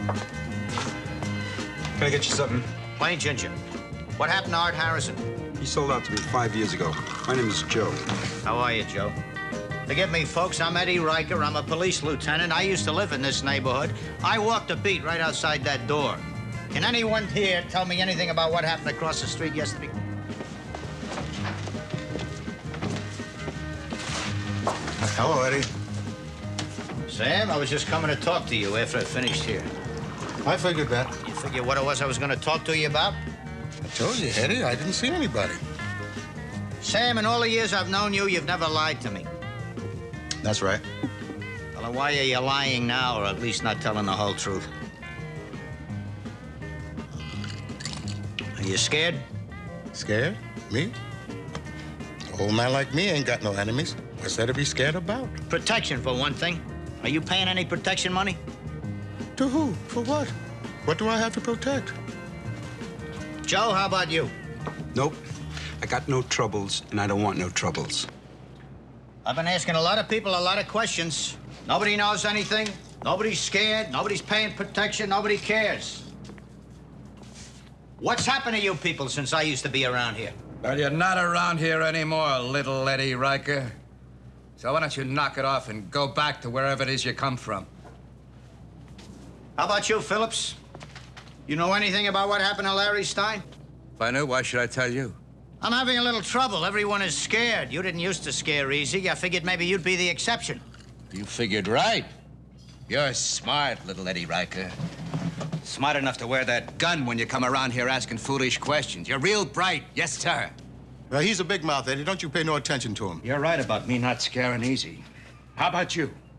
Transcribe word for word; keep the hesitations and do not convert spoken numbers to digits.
Can I get you something? Plain ginger. What happened to Art Harrison? He sold out to me five years ago. My name is Joe. How are you, Joe? Forgive me, folks. I'm Eddie Riker. I'm a police lieutenant. I used to live in this neighborhood. I walked the beat right outside that door. Can anyone here tell me anything about what happened across the street yesterday? Hello, Eddie. Sam, I was just coming to talk to you after I finished here. I figured that. You figure what it was I was going to talk to you about? I told you, Eddie, I didn't see anybody. Sam, in all the years I've known you, you've never lied to me. That's right. Well, then why are you lying now, or at least not telling the whole truth? Are you scared? Scared? Me? An old man like me ain't got no enemies. What's there to be scared about? Protection, for one thing. Are you paying any protection money? To who? For what? What do I have to protect? Joe, how about you? Nope. I got no troubles, and I don't want no troubles. I've been asking a lot of people a lot of questions. Nobody knows anything. Nobody's scared. Nobody's paying protection. Nobody cares. What's happened to you people since I used to be around here? Well, you're not around here anymore, little Eddie Riker. So why don't you knock it off and go back to wherever it is you come from? How about you, Phillips? You know anything about what happened to Larry Stein? If I knew, why should I tell you? I'm having a little trouble. Everyone is scared. You didn't used to scare easy. I figured maybe you'd be the exception. You figured right. You're smart, little Eddie Riker. Smart enough to wear that gun when you come around here asking foolish questions. You're real bright, yes, sir. Well, he's a big mouth, Eddie. Don't you pay no attention to him. You're right about me not scaring easy. How about you?